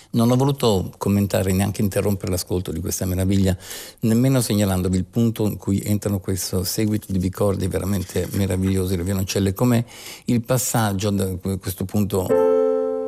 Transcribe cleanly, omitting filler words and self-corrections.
Non ho voluto commentare, neanche interrompere l'ascolto di questa meraviglia, nemmeno segnalandovi il punto in cui entrano questo seguito di accordi veramente meravigliosi, le violoncelle, come il passaggio da questo punto